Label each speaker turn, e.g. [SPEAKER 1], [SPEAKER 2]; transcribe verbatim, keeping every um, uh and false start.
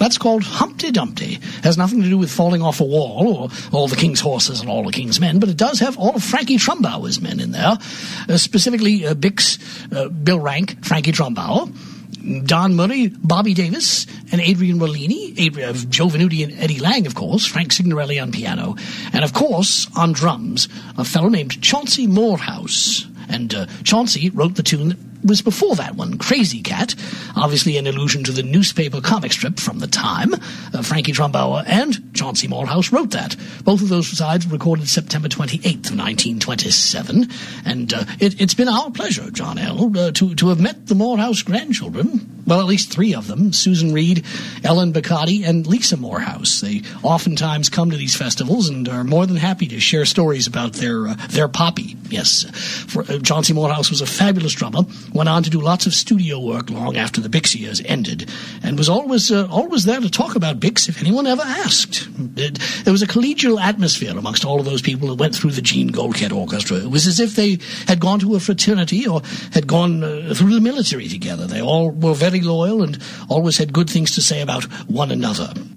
[SPEAKER 1] That's called Humpty Dumpty. Has nothing to do with falling off a wall or all the king's horses and all the king's men, but it does have all of Frankie Trumbauer's men in there, uh, specifically uh, Bix, uh, Bill Rank, Frankie Trumbauer, Don Murray, Bobby Davis, and Adrian Rollini, Adrian, uh, Joe Venuti and Eddie Lang, of course, Frank Signorelli on piano, and of course, on drums, a fellow named Chauncey Morehouse. And uh, Chauncey wrote the tune that was before that one, Crazy Cat, obviously an allusion to the newspaper comic strip from the time. Uh, Frankie Trumbauer and Chauncey Morehouse wrote that. Both of those sides recorded September twenty-eighth of nineteen twenty-seven. And uh, it, it's been our pleasure, John L., uh, to, to have met the Morehouse grandchildren. Well, at least three of them, Susan Reed, Ellen Bacatti, and Lisa Morehouse. They oftentimes come to these festivals and are more than happy to share stories about their uh, their poppy. Yes, for, uh, Chauncey Morehouse was a fabulous drummer, went on to do lots of studio work long after the Bix years ended, and was always uh, always there to talk about Bix if anyone ever asked. It, there was a collegial atmosphere amongst all of those people that went through the Gene Goldkett Orchestra. It was as if they had gone to a fraternity or had gone uh, through the military together. They all were very loyal and always had good things to say about one another.